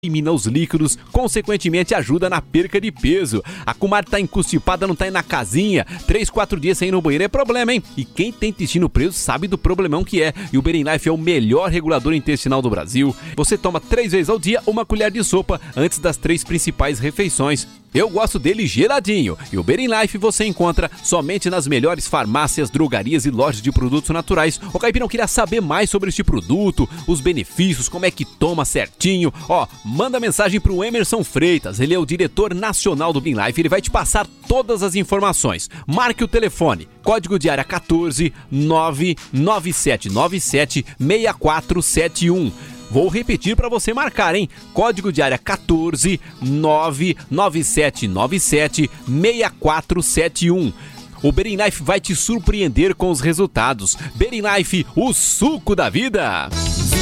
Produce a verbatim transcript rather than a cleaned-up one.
elimina os líquidos, consequentemente ajuda na perca de peso. A comadre tá encostipada, não tá indo na casinha, três, quatro dias sem ir no banheiro é problema, hein? E quem tem intestino preso sabe do problemão que é. E o Berinlife é o melhor regulador intestinal do Brasil. Você toma três vezes ao dia uma colher de sopa antes das três principais refeições. Eu gosto dele geladinho. E o Berinlife você encontra somente nas melhores farmácias, drogarias e lojas de produtos naturais. O Caipirão queria saber mais sobre este produto, os benefícios, como é que toma certinho. Ó, manda mensagem pro Emerson Freitas, ele é o diretor nacional do Berinlife, ele vai te passar todas as informações. Marque o telefone, código de área quatorze, nove nove sete nove sete, seis quatro sete um. Vou repetir para você marcar, hein? Código de área quatorze, nove nove sete nove sete, seis quatro sete um. O Berinlife vai te surpreender com os resultados. Berinlife, o suco da vida!